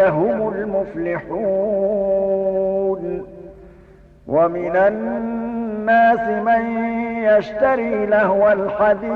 هم المفلحون ومن الناس من يشتري لهو الحديث